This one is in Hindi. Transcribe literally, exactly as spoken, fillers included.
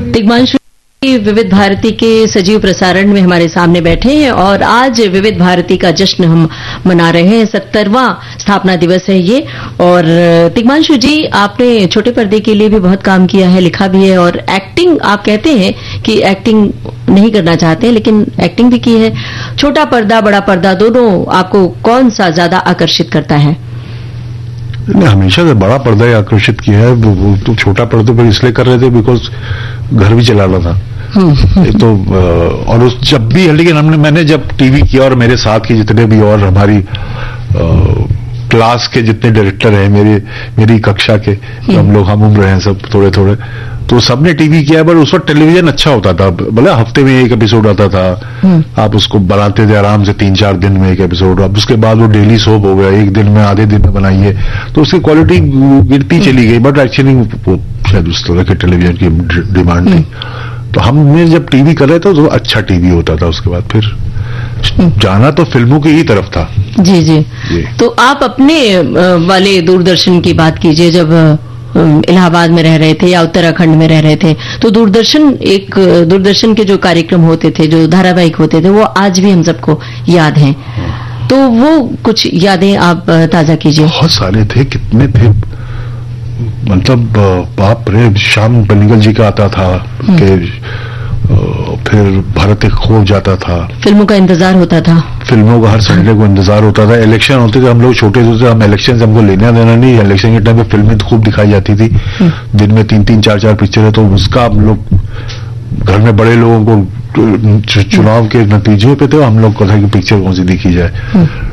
तिग्मांशु विविध भारती के सजीव प्रसारण में हमारे सामने बैठे हैं और आज विविध भारती का जश्न हम मना रहे हैं। सत्तरवां स्थापना दिवस है ये। और तिग्मांशु जी, आपने छोटे पर्दे के लिए भी बहुत काम किया है, लिखा भी है, और एक्टिंग आप कहते हैं कि एक्टिंग नहीं करना चाहते हैं, लेकिन एक्टिंग भी की है। छोटा पर्दा, बड़ा पर्दा, दोनों आपको कौन सा ज्यादा आकर्षित करता है? ने हमेशा से बड़ा पर्दा ही आकर्षित किया है। वो तो छोटा पर्दे पर इसलिए कर रहे थे बिकॉज घर भी चलाना था। तो और उस जब भी, लेकिन हमने मैंने जब टीवी किया और मेरे साथ के जितने भी और हमारी आ, क्लास के जितने डायरेक्टर हैं, मेरे मेरी कक्षा के, हम लोग हम उम्र हैं सब थोड़े थोड़े, तो सबने टीवी किया। पर उस वक्त टेलीविजन अच्छा होता था, भले हफ्ते में एक एपिसोड आता था, आप उसको बनाते थे आराम से तीन चार दिन में एक एपिसोड। अब उसके बाद वो डेली सोप हो गया, एक दिन में आधे दिन में बनाइए, तो उसकी क्वालिटी गिरती चली गई। बट एक्चुअली शायद उस तरह के टेलीविजन की डिमांड थी। तो हमने जब टीवी कर रहे थे तो अच्छा टीवी होता था। उसके बाद फिर जाना तो फिल्मों की ही तरफ था। जी जी, जी। तो आप अपने वाले दूरदर्शन की बात कीजिए। जब इलाहाबाद में रह रहे थे या उत्तराखंड में रह रहे थे, तो दूरदर्शन एक दूरदर्शन के जो कार्यक्रम होते थे, जो धारावाहिक होते थे, वो आज भी हम सबको याद हैं। तो वो कुछ यादें आप ताजा कीजिए। बहुत सारे थे, कितने थे, मतलब बाप रे। श्याम बेनेगल जी का आता था कि फिर भारत एक खो जाता था। फिल्मों का इंतजार होता था, फिल्मों का हर संडे को इंतजार होता था। इलेक्शन होते थे, हम लोग छोटे होते थे, हम इलेक्शन से हमको लेना देना नहीं। इलेक्शन के टाइम पे फिल्में तो खूब दिखाई जाती थी, दिन में तीन तीन चार चार पिक्चर है। तो उसका हम लोग घर में बड़े लोगों को चुनाव के नतीजों पे थे, हम लोग कथा की पिक्चर कौन सी देखी जाए।